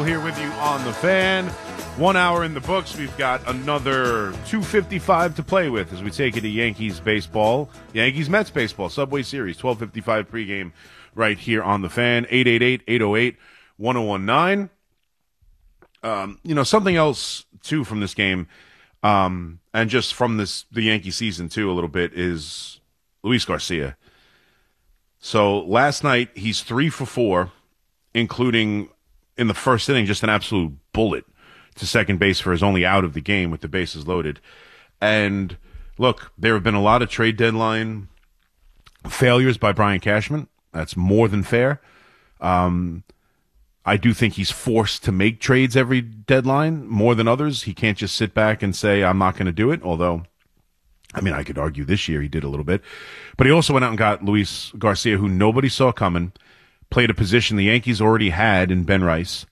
Siegel here with you on The Fan. 1 hour in the books. We've got another 2:55 to play with as we take it to Yankees baseball. Yankees-Mets baseball, Subway Series, 12:55 pregame right here on The Fan. 888-808-1019. Something else, too, from this game, and just from the Yankee season, too, a little bit, is Luis Garcia. So last night, he's 3 for 4, including in the first inning, just an absolute bullet to second base for his only out of the game with the bases loaded. And look, there have been a lot of trade deadline failures by Brian Cashman. That's more than fair. I do think he's forced to make trades every deadline more than others. He can't just sit back and say, I'm not going to do it, although I could argue this year he did a little bit. But he also went out and got Luis Garcia, who nobody saw coming, played a position the Yankees already had in Ben Rice,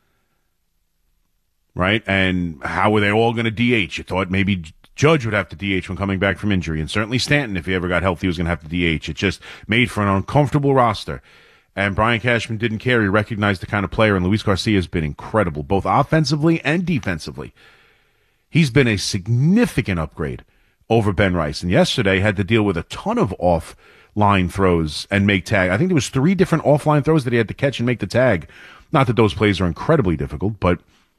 right? And how were they all going to DH? You thought maybe Judge would have to DH when coming back from injury, and certainly Stanton, if he ever got healthy, was going to have to DH. It just made for an uncomfortable roster. And Brian Cashman didn't care. He recognized the kind of player, and Luis Garcia has been incredible, both offensively and defensively. He's been a significant upgrade over Ben Rice, and yesterday had to deal with a ton of off-line throws and make tag. I think there was 3 different off-line throws that he had to catch and make the tag. Not that those plays are incredibly difficult, but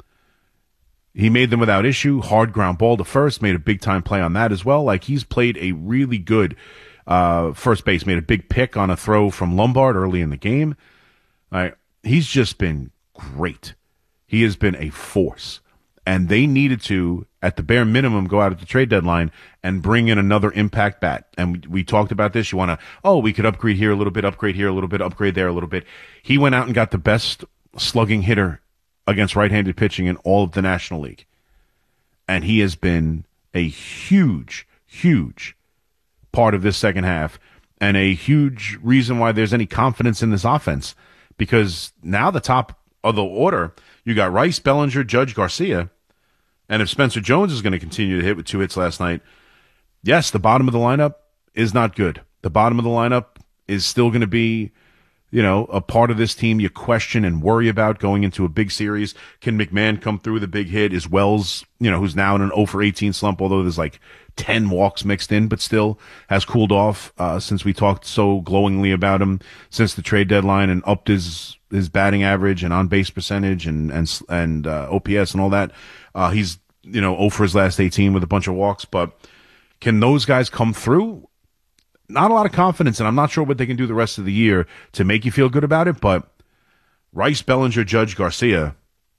he made them without issue. Hard ground ball to first, made a big-time play on that as well. Like, he's played a really good first base, made a big pick on a throw from Lombard early in the game. He's just been great. He has been a force. And they needed to, at the bare minimum, go out at the trade deadline and bring in another impact bat. And we talked about this. You want to, we could upgrade here a little bit, upgrade here a little bit, upgrade there a little bit. He went out and got the best slugging hitter against right-handed pitching in all of the National League. And he has been a huge, huge part of this second half and a huge reason why there's any confidence in this offense. Because now the top of the order, you got Rice, Bellinger, Judge, Garcia. And if Spencer Jones is going to continue to hit with 2 hits last night, yes, the bottom of the lineup is not good. The bottom of the lineup is still going to be, a part of this team you question and worry about going into a big series. Can McMahon come through with a big hit? Is Wells, who's now in an 0 for 18 slump, although there's like 10 walks mixed in, but still has cooled off since we talked so glowingly about him since the trade deadline and upped his batting average and on-base percentage and OPS and all that. He's, 0 for his last 18 with a bunch of walks, but can those guys come through? Not a lot of confidence, and I'm not sure what they can do the rest of the year to make you feel good about it, but Rice, Bellinger, Judge, Garcia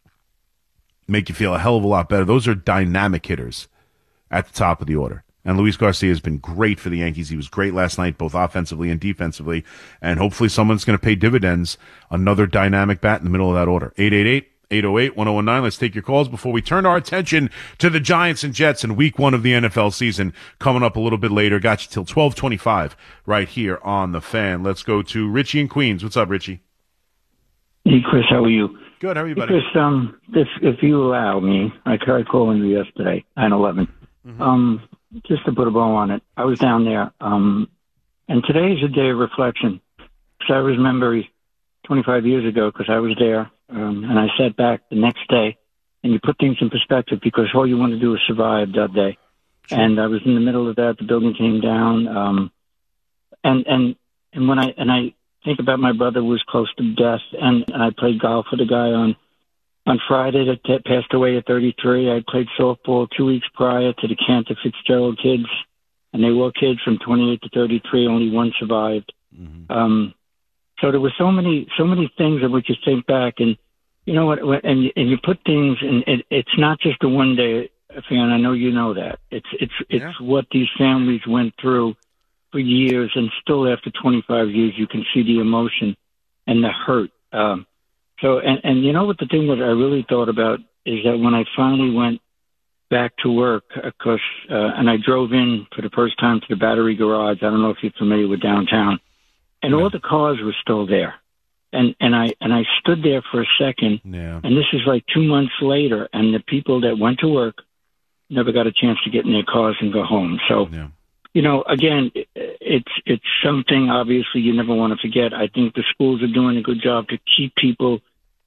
make you feel a hell of a lot better. Those are dynamic hitters at the top of the order. And Luis Garcia has been great for the Yankees. He was great last night, both offensively and defensively, and hopefully someone's going to pay dividends, another dynamic bat in the middle of that order. 888-808-1019. Let's take your calls before we turn our attention to the Giants and Jets in week 1 of the NFL season coming up a little bit later. Got you till 12:25 right here on The Fan. Let's go to Richie in Queens. What's up, Richie? Hey, Chris, how are you? Good. How are you, buddy? Chris, if you allow me, I tried calling you yesterday, 9/11. Mm-hmm. Just to put a bow on it, I was down there, and today is a day of reflection. Because I remember 25 years ago, because I was there, and I sat back the next day, and you put things in perspective because all you want to do is survive that day. Sure. And I was in the middle of that. The building came down, and when I think about my brother who was close to death, and I played golf with a guy on Friday that passed away at 33. I played softball 2 weeks prior to the Cantor Fitzgerald kids, and they were kids from 28 to 33. Only one survived. Mm-hmm. So there were so many things that we just think back, and you know what? And you put things, and it's not just a one day fan. I know you know that. It's what these families went through for years, and still after 25 years, you can see the emotion and the hurt. So, and you know what the thing that I really thought about is that when I finally went back to work, and I drove in for the first time to the Battery Garage. I don't know if you're familiar with downtown, and all the cars were still there. And I stood there for a second, and this is like 2 months later, and the people that went to work never got a chance to get in their cars and go home. So, you know, again, it's something obviously you never want to forget. I think the schools are doing a good job to keep people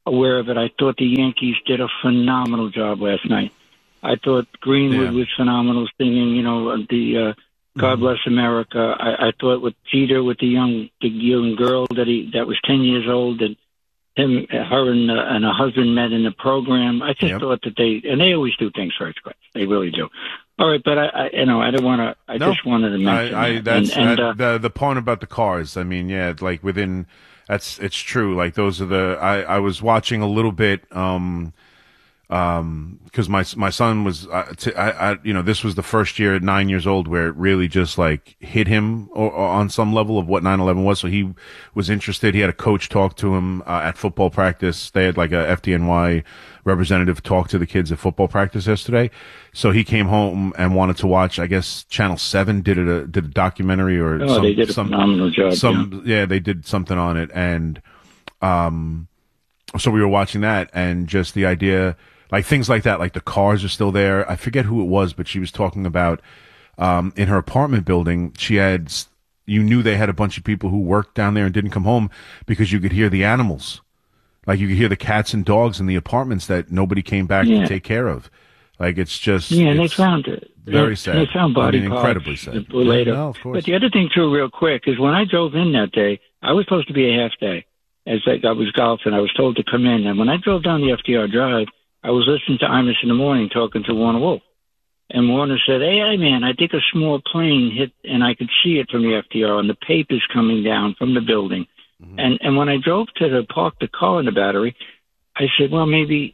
aware of it. I thought the Yankees did a phenomenal job last night. I thought Greenwood was phenomenal singing, the God Bless America. I thought with Jeter, with the young girl that was 10 years old, and her and her husband met in the program. I just thought that they always do things first class. They really do. All right, but I don't want to. I just wanted to mention that. The point about the cars. I mean, like it's true. Like those are I was watching a little bit. Because my son was, this was the first year at 9 years old where it really just like hit him or on some level of what 9/11 was. So he was interested. He had a coach talk to him at football practice. They had like a FDNY representative talk to the kids at football practice yesterday. So he came home and wanted to watch. I guess Channel 7 did a documentary or they did a phenomenal job. They did something on it, and so we were watching that, and just the idea. Like things like that, like the cars are still there. I forget who it was, but she was talking about in her apartment building, you knew they had a bunch of people who worked down there and didn't come home because you could hear the animals. Like you could hear the cats and dogs in the apartments that nobody came back to take care of. Like it's just... Yeah, and they found it. Very sad. They found body parts. Incredibly sad. Later. No, of course. But the other thing, too, real quick, is when I drove in that day, I was supposed to be a half day. As I was golfing, I was told to come in. And when I drove down the FDR Drive, I was listening to Imus in the morning talking to Warner Wolf. And Warner said, hey, man, I think a small plane hit, and I could see it from the FDR, and the papers coming down from the building. Mm-hmm. And when I drove to park the car in the Battery, I said, well, maybe,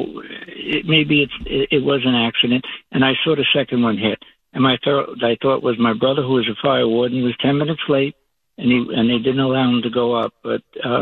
it was an accident. And I saw the second one hit. And I thought was my brother, who was a fire warden, was 10 minutes late, and they didn't allow him to go up. But,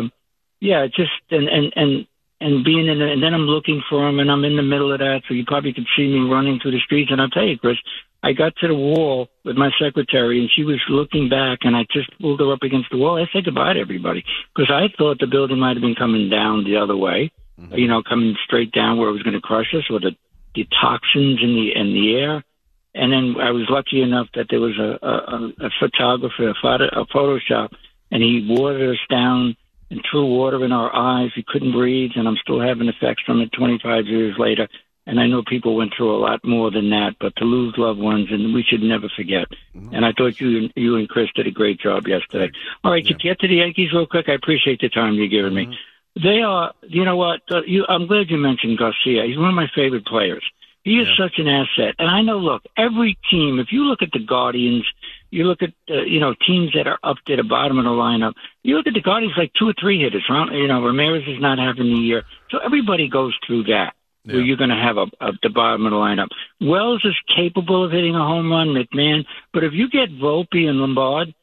and being in and then I'm looking for him, and I'm in the middle of that, so you probably could see me running through the streets. And I'll tell you, Chris, I got to the wall with my secretary, and she was looking back, and I just pulled her up against the wall. I said goodbye to everybody, because I thought the building might have been coming down the other way, coming straight down where it was going to crush us, or the toxins in the air. And then I was lucky enough that there was a photographer, a Photoshop, and he watered us down and threw water in our eyes. We couldn't breathe, and I'm still having effects from it 25 years later. And I know people went through a lot more than that, but to lose loved ones, and we should never forget. Mm-hmm. And I thought you and Chris did a great job yesterday. All right, to get to the Yankees real quick, I appreciate the time you're giving me. They are, you know what, I'm glad you mentioned Garcia. He's one of my favorite players. He is such an asset. And I know, look, every team, if you look at the Guardians, you look at, teams that are up to the bottom of the lineup, you look at the Guardians like 2 or 3 hitters. Ramirez is not having the year. So everybody goes through that, where you're going to have the bottom of the lineup. Wells is capable of hitting a home run, McMahon. But if you get Volpe and Lombard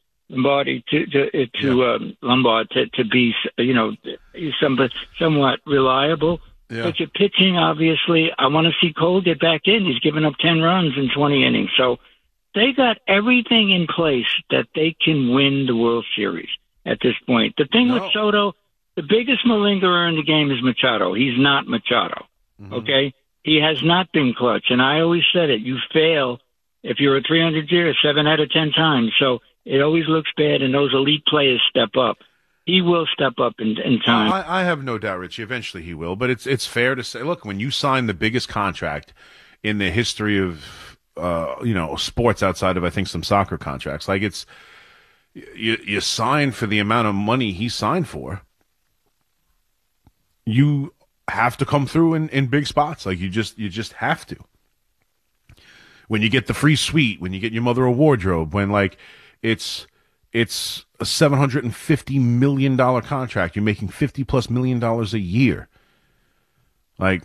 to be, somewhat reliable. Yeah. But your pitching, obviously, I want to see Cole get back in. He's given up 10 runs in 20 innings. So they got everything in place that they can win the World Series at this point. The thing with Soto, the biggest malingerer in the game is Machado. He's not Machado, okay? He has not been clutch. And I always said it. You fail if you're a 300-year, 7 out of 10 times. So it always looks bad, and those elite players step up. He will step up in time. I have no doubt, Richie. Eventually he will. But it's fair to say, look, when you sign the biggest contract in the history of, sports outside of, I think, some soccer contracts, like you sign for the amount of money he signed for. You have to come through in big spots. Like you just have to. When you get the free suite, when you get your mother a wardrobe, when like it's a $750 million contract. You're making $50+ million a year. Like,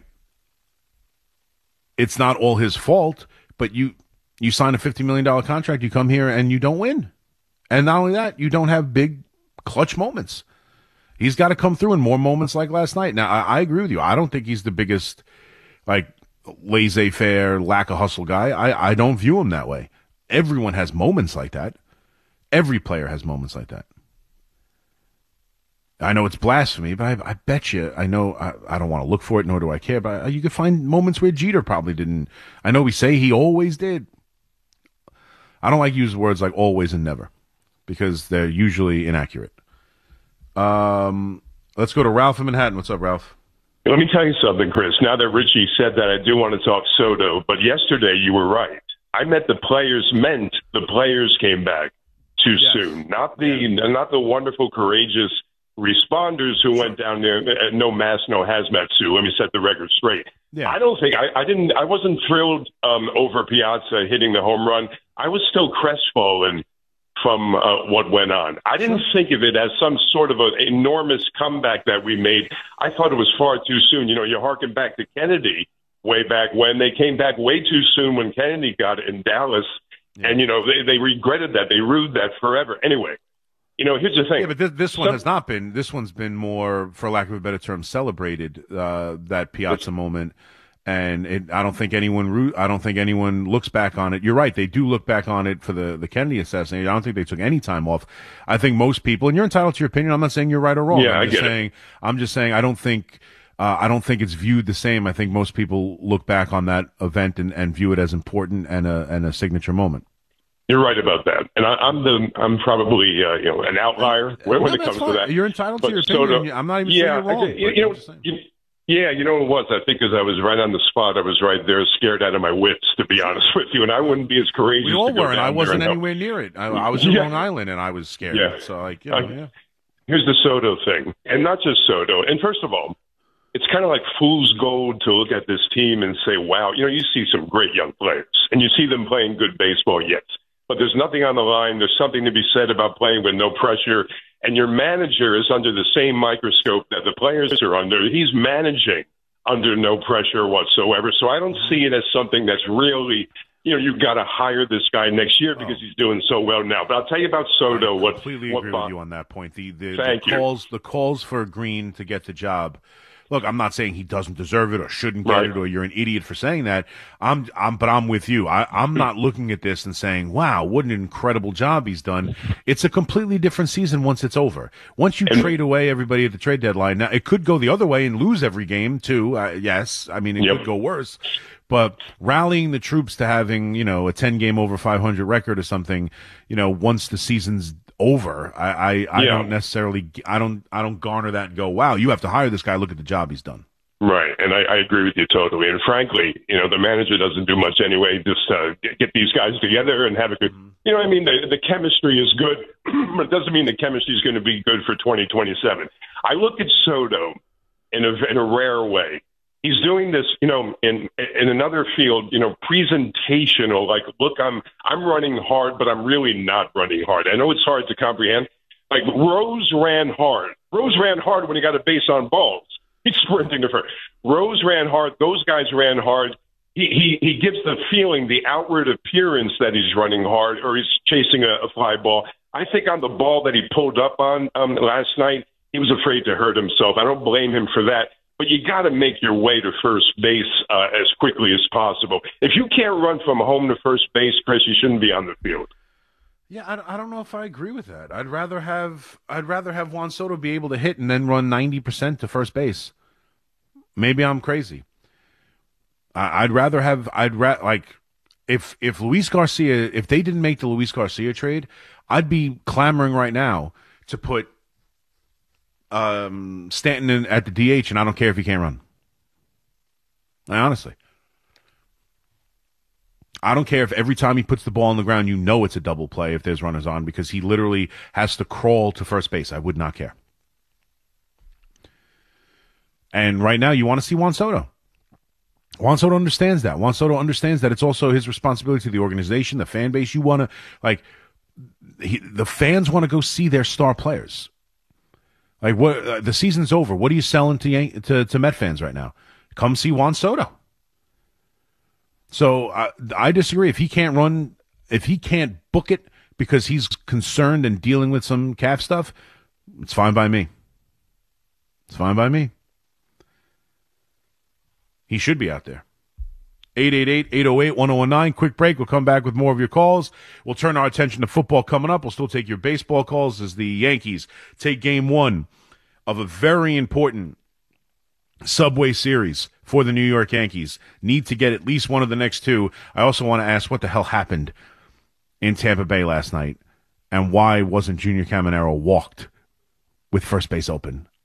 it's not all his fault, but you sign a $50 million contract, you come here and you don't win. And not only that, you don't have big clutch moments. He's got to come through in more moments like last night. Now, I agree with you. I don't think he's the biggest, like, laissez-faire, lack of hustle guy. I don't view him that way. Everyone has moments like that. Every player has moments like that. I know it's blasphemy, but I bet you, I know, I don't want to look for it, nor do I care, but you could find moments where Jeter probably didn't. I know we say he always did. I don't like to use words like always and never, because they're usually inaccurate. Let's go to Ralph in Manhattan. What's up, Ralph? Let me tell you something, Chris. Now that Richie said that, I do want to talk Soto. But yesterday, you were right. I meant the players came back too soon. Not the wonderful, courageous responders who went down there. No mask, no hazmat suit. Let me set the record straight. Yeah. I don't think I wasn't thrilled over Piazza hitting the home run. I was still crestfallen from what went on. I didn't think of it as some sort of an enormous comeback that we made. I thought it was far too soon. You harken back to Kennedy way back when. They came back way too soon when Kennedy got it in Dallas. Yeah. And, they regretted that. They rued that forever. Anyway, here's the thing. Yeah, but this one has not been. This one's been more, for lack of a better term, celebrated, that Piazza moment. And I don't think anyone looks back on it. You're right. They do look back on it for the Kennedy assassination. I don't think they took any time off. I think most people, and you're entitled to your opinion. I'm not saying you're right or wrong. Yeah, I'm just saying I don't think it's viewed the same. I think most people look back on that event and view it as important and a signature moment. You're right about that, and I'm probably an outlier when it comes to that. You're entitled to your opinion. I'm not even saying you're wrong. Yeah, you know what it was? I think because I was right on the spot. I was right there, scared out of my wits, to be honest with you. And I wouldn't be as courageous. We all were, and I wasn't there anywhere near it. I was in Long Island, and I was scared. Yeah. So, Here's the Soto thing, and not just Soto. And first of all, it's kind of like fool's gold to look at this team and say, wow, you see some great young players, and you see them playing good baseball, yes. But there's nothing on the line. There's something to be said about playing with no pressure. And your manager is under the same microscope that the players are under. He's managing under no pressure whatsoever. So I don't see it as something that's really, you've got to hire this guy next year because he's doing so well now. But I'll tell you about Soto. I completely agree with you on that point. The calls for Green to get the job. Look, I'm not saying he doesn't deserve it or shouldn't get it or you're an idiot for saying that. But I'm with you. I'm not looking at this and saying, wow, what an incredible job he's done. It's a completely different season once it's over. Once you trade away everybody at the trade deadline, now it could go the other way and lose every game too. Yes. I mean, it could go worse. But rallying the troops to having, a 10-game over 500 record or something, once the season's over, I don't necessarily, I don't garner that and go, wow, you have to hire this guy. Look at the job he's done. Right. And I agree with you totally. And frankly, the manager doesn't do much anyway. Just get these guys together and have a good, the chemistry is good, but it doesn't mean the chemistry is going to be good for 2027. I look at Soto in a rare way. He's doing this, in another field, presentational. Like, look, I'm running hard, but I'm really not running hard. I know it's hard to comprehend. Like Rose ran hard. Rose ran hard when he got a base on balls. He's sprinting to first. Rose ran hard. Those guys ran hard. He gives the feeling, the outward appearance that he's running hard or he's chasing a fly ball. I think on the ball that he pulled up on last night, he was afraid to hurt himself. I don't blame him for that. But you got to make your way to first base as quickly as possible. If you can't run from home to first base, Chris, you shouldn't be on the field. Yeah, I don't know if I agree with that. I'd rather have Juan Soto be able to hit and then run 90% to first base. Maybe I'm crazy. If Luis Garcia, if they didn't make the Luis Garcia trade, I'd be clamoring right now to put Stanton in at the DH, and I don't care if he can't run. Honestly. I don't care if every time he puts the ball on the ground, it's a double play if there's runners on, because he literally has to crawl to first base. I would not care. And right now, you want to see Juan Soto. Juan Soto understands that. Juan Soto understands that it's also his responsibility to the organization, the fan base. You want to, the fans want to go see their star players. Like, what? The season's over. What are you selling to Met fans right now? Come see Juan Soto. So I disagree. If he can't run, if he can't book it because he's concerned and dealing with some calf stuff, it's fine by me. It's fine by me. He should be out there. 888-808-1019. Quick break. We'll come back with more of your calls. We'll turn our attention to football coming up. We'll still take your baseball calls as the Yankees take game one of a very important Subway Series for the New York Yankees. Need to get at least one of the next two. I also want to ask what the hell happened in Tampa Bay last night and why wasn't Junior Caminero walked with first base open?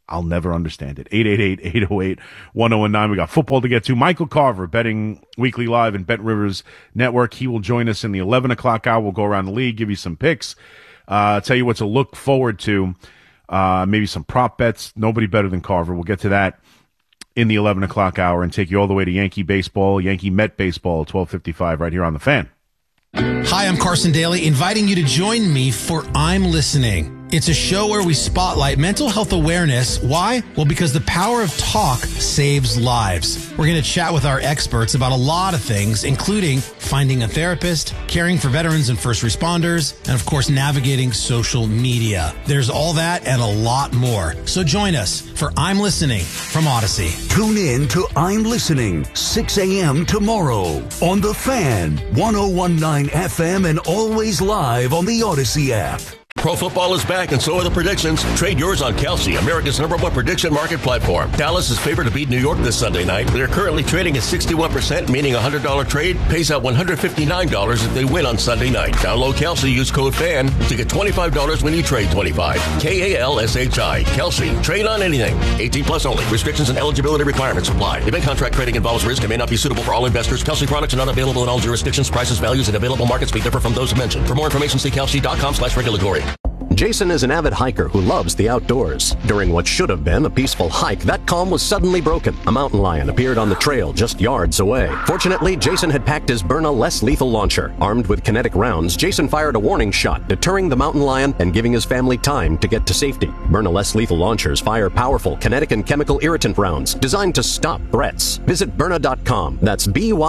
I'll never understand it. 888-808-1019. We got football to get to. Michael Carver, Betting Weekly Live and Bet Rivers Network. He will join us in the 11 o'clock hour. We'll go around the league, give you some picks, tell you what to look forward to, maybe some prop bets. Nobody better than Carver. We'll get to that in the 11 o'clock hour and take you all the way to Yankee baseball, Yankee Met baseball, 12:55 right here on The Fan. Hi, I'm Carson Daly, inviting you to join me for I'm Listening. It's a show where we spotlight mental health awareness. Why? Well, because the power of talk saves lives. We're going to chat with our experts about a lot of things, including finding a therapist, caring for veterans and first responders, and of course, navigating social media. There's all that and a lot more. So join us for I'm Listening from Odyssey. Tune in to I'm Listening, 6 a.m. tomorrow on The Fan, 101.9 FM, and always live on the Odyssey app. Pro football is back, and so are the predictions. Trade yours on Kelsey, America's #1 prediction market platform. Dallas is favored to beat New York this Sunday night. They're currently trading at 61%, meaning a $100 trade pays out $159 if they win on Sunday night. Download Kelsey, use code FAN to get $25 when you trade 25. KALSHI. Kelsey. Trade on anything. 18 plus only. Restrictions and eligibility requirements apply. Event contract trading involves risk and may not be suitable for all investors. Kelsey products are not available in all jurisdictions. Prices, values, and available markets may differ from those mentioned. For more information, see kelsey.com/regulatory. Jason is an avid hiker who loves the outdoors. During what should have been a peaceful hike, that calm was suddenly broken. A mountain lion appeared on the trail just yards away. Fortunately, Jason had packed his Byrna less lethal launcher. Armed with kinetic rounds, Jason fired a warning shot, deterring the mountain lion and giving his family time to get to safety. Byrna less lethal launchers fire powerful kinetic and chemical irritant rounds designed to stop threats. Visit Byrna.com. That's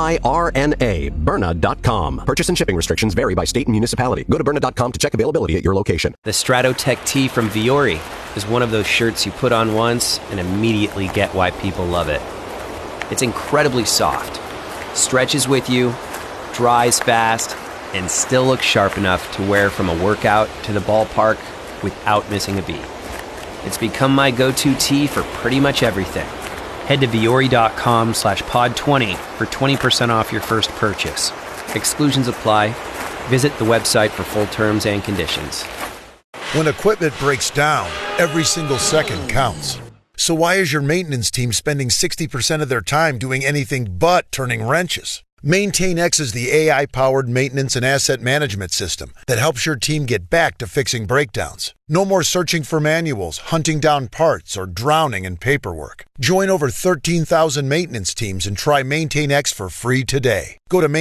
BYRNA, Byrna.com. Purchase and shipping restrictions vary by state and municipality. Go to Byrna.com to check availability at your location. The Stratotech tee from Viore is one of those shirts you put on once and immediately get why people love it. It's incredibly soft, stretches with you, dries fast, and still looks sharp enough to wear from a workout to the ballpark without missing a beat. It's become my go-to tee for pretty much everything. Head to Viore.com/pod20 for 20% off your first purchase. Exclusions apply. Visit the website for full terms and conditions. When equipment breaks down, every single second counts. So why is your maintenance team spending 60% of their time doing anything but turning wrenches? MaintainX is the AI-powered maintenance and asset management system that helps your team get back to fixing breakdowns. No more searching for manuals, hunting down parts, or drowning in paperwork. Join over 13,000 maintenance teams and try MaintainX for free today. Go to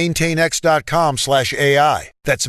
maintainx.com/AI. That's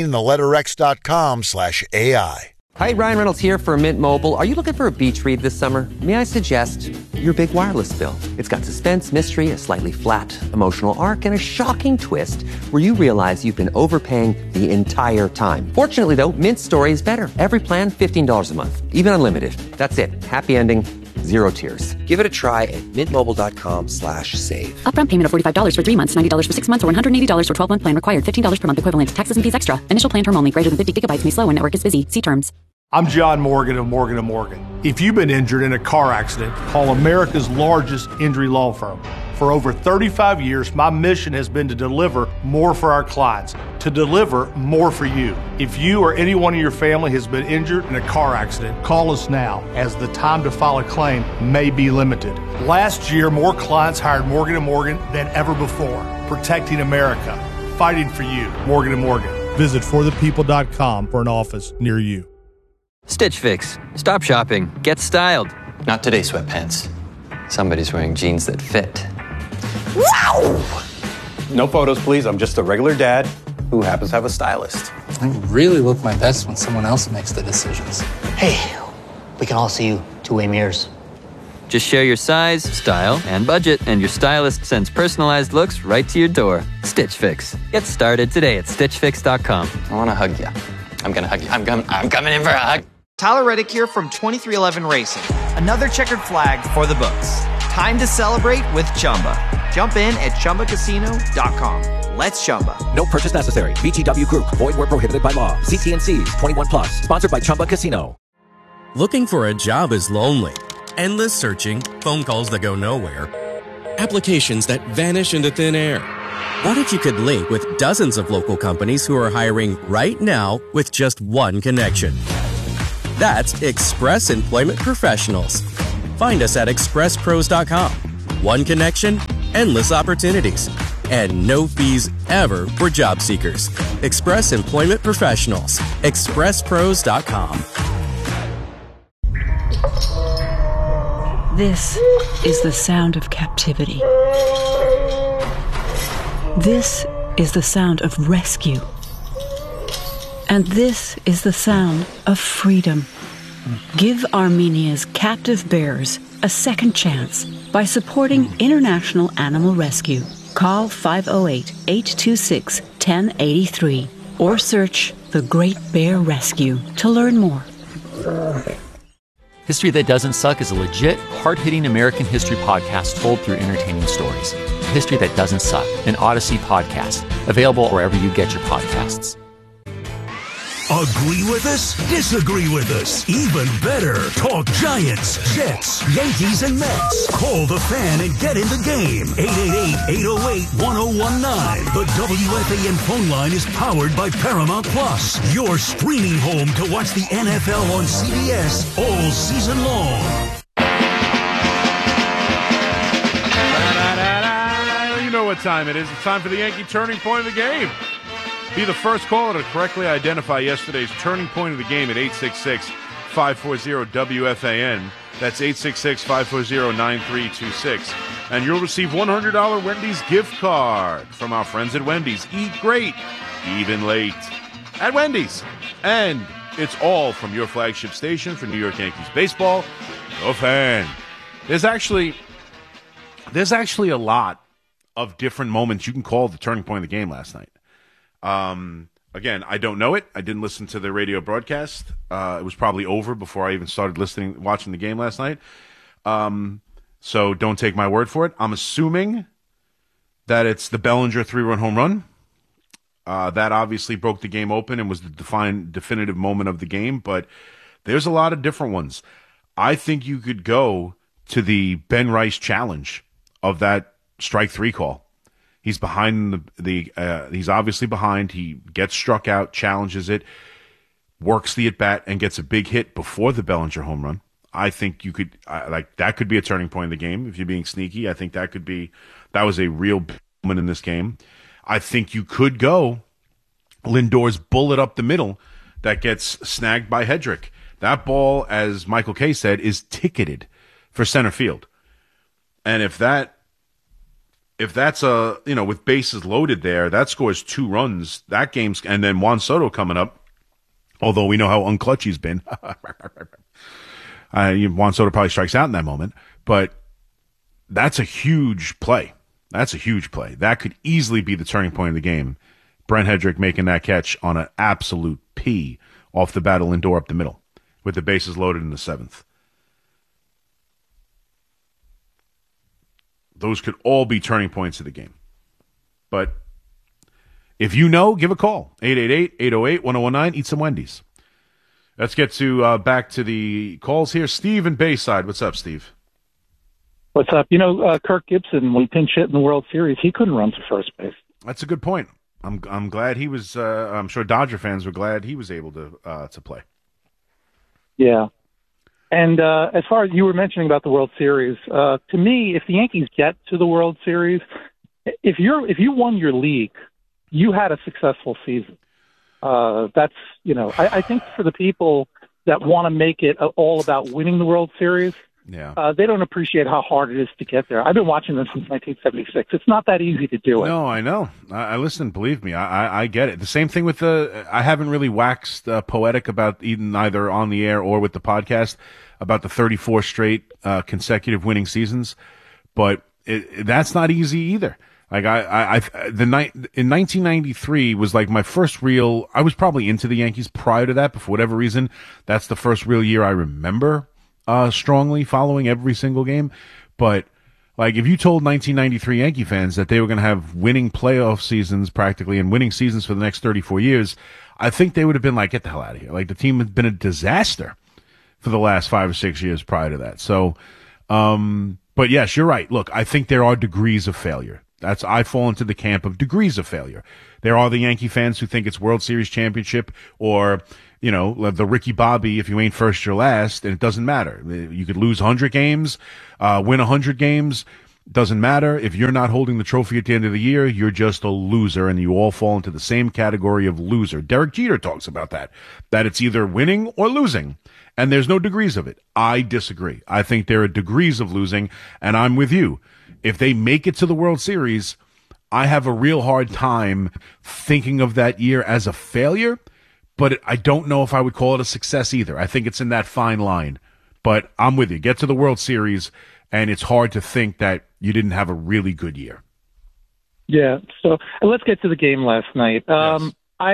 maintain.x.com/AI. Hi, Ryan Reynolds here for Mint Mobile. Are you looking for a beach read this summer? May I suggest your big wireless bill? It's got suspense, mystery, a slightly flat emotional arc, and a shocking twist where you realize you've been overpaying the entire time. Fortunately, though, Mint's story is better. Every plan, $15 a month, even unlimited. That's it. Happy ending, zero tears. Give it a try at mintmobile.com/save. Upfront payment of $45 for 3 months, $90 for 6 months, or $180 for 12-month plan required. $15 per month equivalent. Taxes and fees extra. Initial plan term only. Greater than 50 gigabytes may slow when network is busy. See terms. I'm John Morgan of Morgan & Morgan. If you've been injured in a car accident, call America's largest injury law firm. For over 35 years, my mission has been to deliver more for our clients, to deliver more for you. If you or anyone in your family has been injured in a car accident, call us now, as the time to file a claim may be limited. Last year, more clients hired Morgan & Morgan than ever before, protecting America, fighting for you. Morgan & Morgan. Visit forthepeople.com for an office near you. Stitch Fix. Stop shopping. Get styled. Not today, sweatpants. Somebody's wearing jeans that fit. Wow! No photos, please. I'm just a regular dad who happens to have a stylist. I really look my best when someone else makes the decisions. Hey, we can all see you two-way mirrors. Just share your size, style, and budget, and your stylist sends personalized looks right to your door. Stitch Fix. Get started today at StitchFix.com. I want to hug you. I'm going to hug you. I'm coming in for a hug. Tyler Reddick here from 2311 Racing. Another checkered flag for the books. Time to celebrate with Chumba. Jump in at ChumbaCasino.com. Let's Chumba. No purchase necessary. VGW Group. Void where prohibited by law. See T&Cs. 21 plus. Sponsored by Chumba Casino. Looking for a job is lonely. Endless searching. Phone calls that go nowhere. Applications that vanish into thin air. What if you could link with dozens of local companies who are hiring right now with just one connection? That's Express Employment Professionals. Find us at expresspros.com. One connection, endless opportunities, and no fees ever for job seekers. Express Employment Professionals. expresspros.com. This is the sound of captivity. This is the sound of rescue. And this is the sound of freedom. Give Armenia's captive bears a second chance by supporting International Animal Rescue. Call 508-826-1083 or search The Great Bear Rescue to learn more. History That Doesn't Suck is a legit, hard-hitting American history podcast told through entertaining stories. History That Doesn't Suck, an Odyssey podcast, available wherever you get your podcasts. Agree with us? Disagree with us? Even better, talk Giants, Jets, Yankees, and Mets. Call the Fan and get in the game. 888-808-1019. The WFAN phone line is powered by Paramount Plus, your streaming home to watch the NFL on CBS all season long. You know what time it is. It's time for the Yankee turning point of the game. Be the first caller to correctly identify yesterday's turning point of the game at 866-540-WFAN. That's 866-540-9326. And you'll receive $100 Wendy's gift card from our friends at Wendy's. Eat great, even late, at Wendy's. And it's all from your flagship station for New York Yankees baseball, The Fan. There's actually a lot of different moments you can call the turning point of the game last night. Again, I don't know it. I didn't listen to the radio broadcast. It was probably over before I even started watching the game last night. So don't take my word for it. I'm assuming that it's the Bellinger 3-run home run. That obviously broke the game open and was the definitive moment of the game, but there's a lot of different ones. I think you could go to the Ben Rice challenge of that strike three call. He's behind he's obviously behind. He gets struck out, challenges it, works the at bat, and gets a big hit before the Bellinger home run. I think you could that could be a turning point in the game if you're being sneaky. I think that was a real moment in this game. I think you could go Lindor's bullet up the middle that gets snagged by Hedrick. That ball, as Michael Kay said, is ticketed for center field, and if that's with bases loaded there, that scores 2 runs. That game's, and then Juan Soto coming up, although we know how unclutch he's been. Juan Soto probably strikes out in that moment, but that's a huge play. That could easily be the turning point of the game. Brent Hedrick making that catch on an absolute P off the bat of Lindor up the middle with the bases loaded in the 7th. Those could all be turning points of the game. But if you know, give a call. 888-808-1019. Eat some Wendy's. Let's get to back to the calls here. Steve in Bayside. What's up, Steve? What's up? Kirk Gibson, when he pinch hit in the World Series, he couldn't run to first base. That's a good point. I'm glad he was. I'm sure Dodger fans were glad he was able to play. Yeah. And as far as you were mentioning about the World Series, to me, if the Yankees get to the World Series, if you won your league, you had a successful season. I think for the people that want to make it all about winning the World Series, they don't appreciate how hard it is to get there. I've been watching them since 1976. It's not that easy to do it. No, I know. I listen. Believe me, I get it. The same thing with I haven't really waxed poetic about either on the air or with the podcast about the 34 straight consecutive winning seasons, but that's not easy either. Like in 1993 was like my first real. I was probably into the Yankees prior to that, but for whatever reason, that's the first real year I remember strongly following every single game. But like, if you told 1993 Yankee fans that they were going to have winning playoff seasons practically and winning seasons for the next 34 years, I think they would have been like, get the hell out of here. Like, the team had been a disaster for the last 5 or 6 years prior to that. So, but yes, you're right. Look, I think there are degrees of failure. I fall into the camp of degrees of failure. There are the Yankee fans who think it's World Series championship or the Ricky Bobby, if you ain't first, you're last, and it doesn't matter. You could lose 100 games, win 100 games. Doesn't matter. If you're not holding the trophy at the end of the year, you're just a loser, and you all fall into the same category of loser. Derek Jeter talks about that it's either winning or losing, and there's no degrees of it. I disagree. I think there are degrees of losing, and I'm with you. If they make it to the World Series, I have a real hard time thinking of that year as a failure, but I don't know if I would call it a success either. I think it's in that fine line, but I'm with you. Get to the World Series, and it's hard to think that you didn't have a really good year. Yeah. So let's get to the game last night. Yes.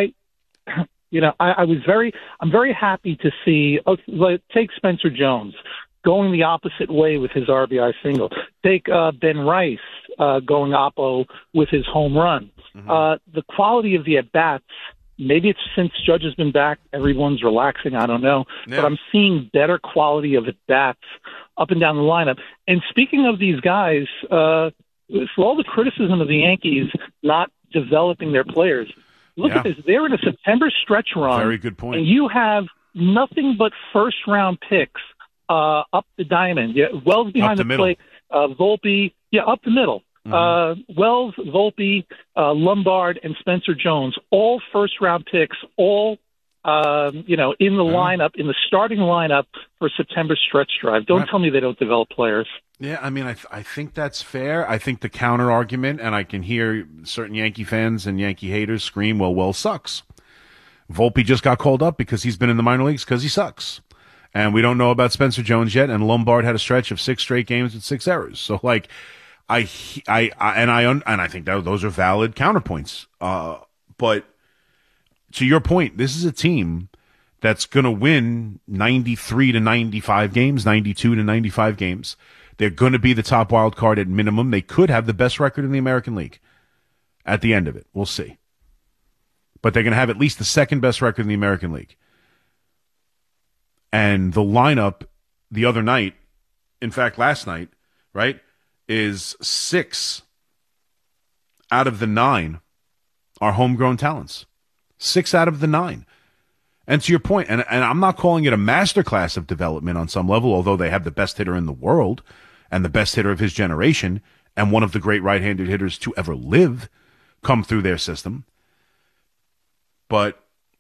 I'm very happy to see, take Spencer Jones going the opposite way with his RBI single. Take Ben Rice going oppo with his home run. The quality of the at-bats, maybe it's since Judge has been back, everyone's relaxing, I don't know. Yeah. But I'm seeing better quality of at-bats up and down the lineup. And speaking of these guys, for all the criticism of the Yankees not developing their players, look at this. They're in a September stretch run. Very good point. And you have nothing but first-round picks up the diamond. Yeah, Wells behind the plate, Volpe, up the middle. Wells, Volpe, Lombard, and Spencer Jones, all first-round picks, all in the lineup, in the starting lineup for September stretch drive. Don't tell me they don't develop players. Yeah, I mean, I think that's fair. I think the counter argument, and I can hear certain Yankee fans and Yankee haters scream, well, Wells sucks. Volpe just got called up because he's been in the minor leagues because he sucks. And we don't know about Spencer Jones yet, and Lombard had a stretch of 6 straight games with 6 errors. So, I think that those are valid counterpoints. But to your point, this is a team that's going to win 93 to 95 games, 92 to 95 games. They're going to be the top wild card at minimum. They could have the best record in the American League at the end of it. We'll see. But they're going to have at least the second best record in the American League. And the lineup the other night, in fact, last night, right, is 6 out of the 9 are homegrown talents. 6 out of the 9. And to your point, and I'm not calling it a masterclass of development on some level, although they have the best hitter in the world and the best hitter of his generation and one of the great right-handed hitters to ever live come through their system. But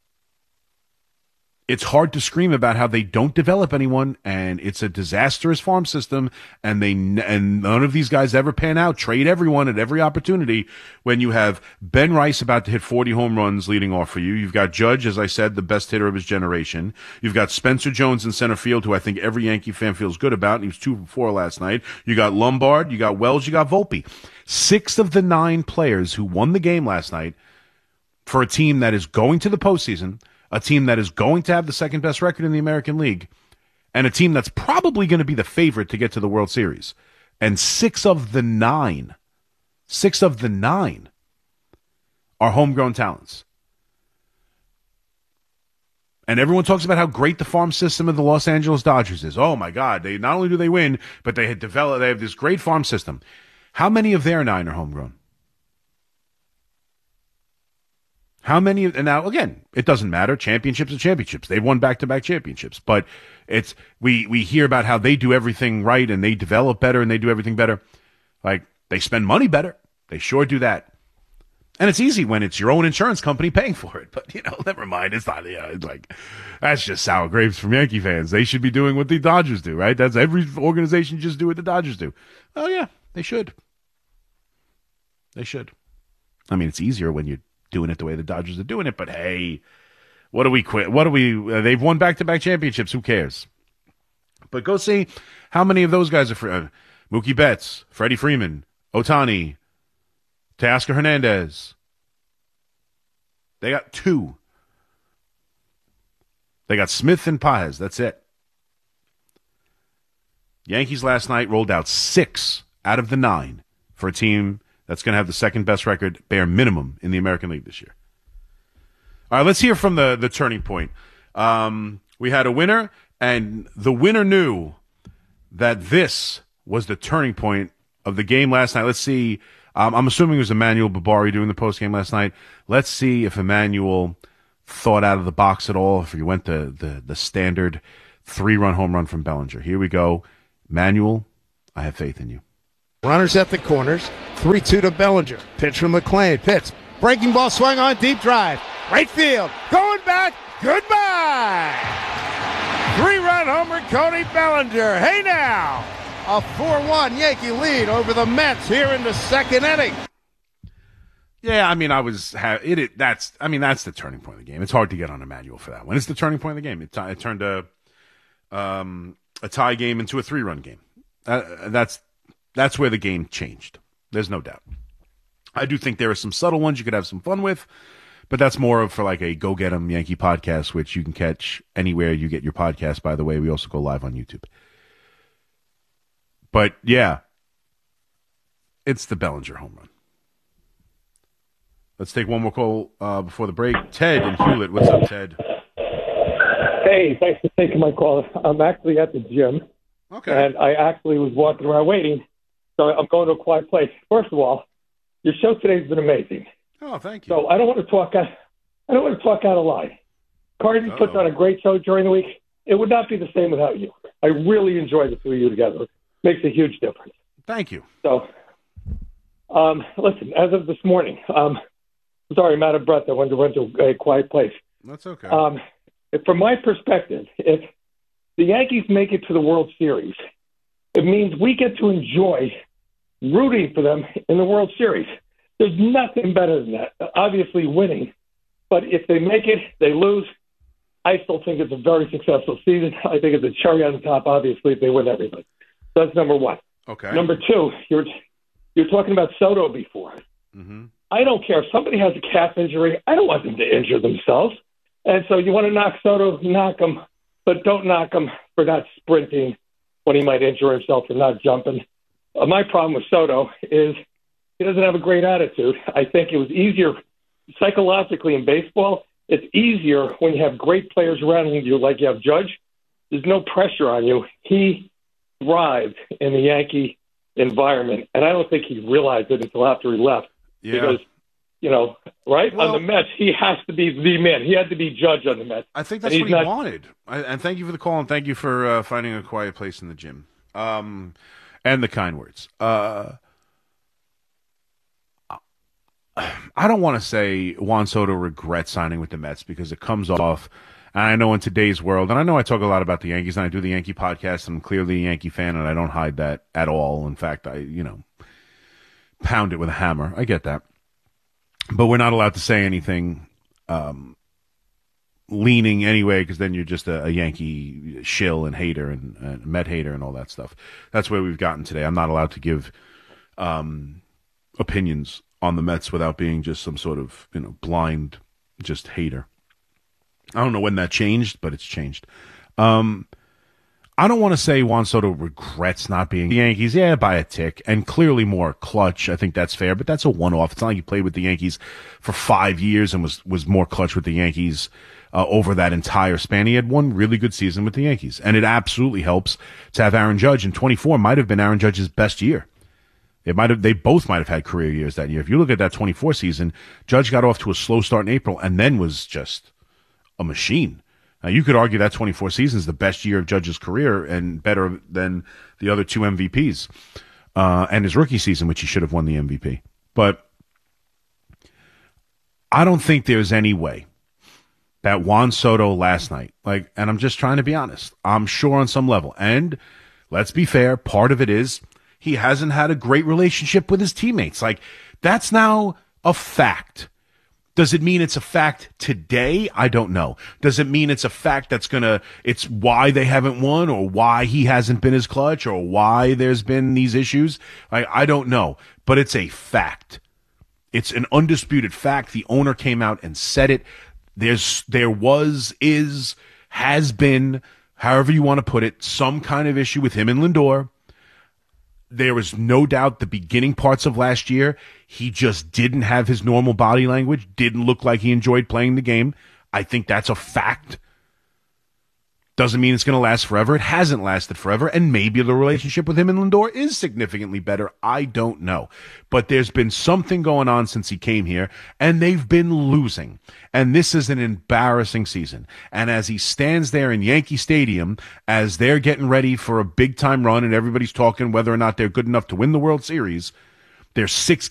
it's hard to scream about how they don't develop anyone, and it's a disastrous farm system, and none of these guys ever pan out. Trade everyone at every opportunity. When you have Ben Rice about to hit 40 home runs leading off for you, you've got Judge, as I said, the best hitter of his generation. You've got Spencer Jones in center field, who I think every Yankee fan feels good about, and he was 2 for 4 last night. You got Lombard, you got Wells, you got Volpe. 6 of the 9 players who won the game last night for a team that is going to the postseason, a team that is going to have the second best record in the American League, and a team that's probably going to be the favorite to get to the World Series. And 6 of the 9 are homegrown talents. And everyone talks about how great the farm system of the Los Angeles Dodgers is. Oh my God, they not only do they win, but they have this great farm system. How many of their 9 are homegrown? How many? And now, again, it doesn't matter. Championships are championships. They've won back-to-back championships. But we hear about how they do everything right and they develop better and they do everything better. Like, they spend money better. They sure do that. And it's easy when it's your own insurance company paying for it. But, never mind. It's not, it's like, that's just sour grapes from Yankee fans. They should be doing what the Dodgers do, right? That's every organization just do what the Dodgers do. Oh, yeah, they should. They should. I mean, it's easier when you're doing it the way the Dodgers are doing it, but hey, what do we quit? They've won back-to-back championships. Who cares? But go see how many of those guys are Mookie Betts, Freddie Freeman, Ohtani, Teoscar Hernandez. They got 2. They got Smith and Paz. That's it. Yankees last night rolled out 6 out of the 9 for a team that's going to have the second best record, bare minimum, in the American League this year. All right, let's hear from the turning point. We had a winner, and the winner knew that this was the turning point of the game last night. Let's see. I'm assuming it was Emmanuel Babari doing the postgame last night. Let's see if Emmanuel thought out of the box at all, if you went the standard 3-run home run from Bellinger. Here we go. Manuel, I have faith in you. Runners at the corners. 3-2 to Bellinger. Pitch from McClain. Pitch. Breaking ball swung on. Deep drive. Right field. Going back. Goodbye. 3-run homer, Cody Bellinger. Hey now. A 4-1 Yankee lead over the Mets here in the second inning. Yeah, I mean, that's the turning point of the game. It's hard to get on Emmanuel for that one. It's the turning point of the game. It turned a tie game into a 3-run game. That's where the game changed. There's no doubt. I do think there are some subtle ones you could have some fun with, but that's more of for like a Go Get 'em Yankee podcast, which you can catch anywhere you get your podcast. By the way, we also go live on YouTube. But yeah, it's the Bellinger home run. Let's take one more call before the break. Ted in Hewlett. What's up, Ted? Hey, thanks for taking my call. I'm actually at the gym. Okay. And I actually was walking around waiting, so I'm going to a quiet place. First of all, your show today has been amazing. Oh, thank you. So I don't want to talk out of line. Cardi puts on a great show during the week. It would not be the same without you. I really enjoy the two of you together. Makes a huge difference. Thank you. So, listen, as of this morning, sorry, I'm out of breath. I wanted to run to a quiet place. That's okay. From my perspective, if the Yankees make it to the World Series, it means we get to enjoy rooting for them in the World Series. There's nothing better than that. Obviously winning, but if they make it, they lose. I still think it's a very successful season. I think it's a cherry on the top, obviously, if they win everything. So that's number one. Okay. Number two, you're talking about Soto before. Mm-hmm. I don't care if somebody has a calf injury. I don't want them to injure themselves. And so you want to knock Soto, knock him, but don't knock him for not sprinting when he might injure himself or not jumping. My problem with Soto is he doesn't have a great attitude. I think it was easier psychologically in baseball. It's easier when you have great players around you, like you have Judge. There's no pressure on you. He thrived in the Yankee environment, and I don't think he realized it until after he left. Yeah. Because, right? On the Mets, he has to be the man. He had to be Judge on the Mets. I think that's what he wanted. And thank you for the call, and thank you for finding a quiet place in the gym. And the kind words. I don't want to say Juan Soto regrets signing with the Mets because it comes off, and I know in today's world, and I know I talk a lot about the Yankees, and I do the Yankee podcast, and I'm clearly a Yankee fan, and I don't hide that at all. In fact, I pound it with a hammer. I get that. But we're not allowed to say anything leaning anyway, because then you're just a Yankee shill and hater and Met hater and all that stuff. That's where we've gotten today. I'm not allowed to give opinions on the Mets without being just some sort of blind just hater. I don't know when that changed, but it's changed. I don't want to say Juan Soto regrets not being the Yankees. Yeah, by a tick, and clearly more clutch. I think that's fair, but that's a one-off. It's not like he played with the Yankees for 5 years and was more clutch with the Yankees over that entire span. He had one really good season with the Yankees, and it absolutely helps to have Aaron Judge. And 24 might have been Aaron Judge's best year. They both might have had career years that year. If you look at that 24 season, Judge got off to a slow start in April and then was just a machine. Now, you could argue that 24 season is the best year of Judge's career and better than the other two MVPs and his rookie season, which he should have won the MVP. But I don't think there's any way that Juan Soto last night, and I'm just trying to be honest, I'm sure on some level, and let's be fair, part of it is he hasn't had a great relationship with his teammates. That's now a fact. Does it mean it's a fact today? I don't know. Does it mean it's a fact it's why they haven't won or why he hasn't been as clutch or why there's been these issues? I don't know, but it's a fact. It's an undisputed fact. The owner came out and said it. Has been, however you want to put it, some kind of issue with him and Lindor. There was no doubt the beginning parts of last year, he just didn't have his normal body language, didn't look like he enjoyed playing the game. I think that's a fact. Doesn't mean it's going to last forever. It hasn't lasted forever, and maybe the relationship with him and Lindor is significantly better. I don't know. But there's been something going on since he came here, and they've been losing. And this is an embarrassing season. And as he stands there in Yankee Stadium, as they're getting ready for a big-time run, and everybody's talking whether or not they're good enough to win the World Series, they're 6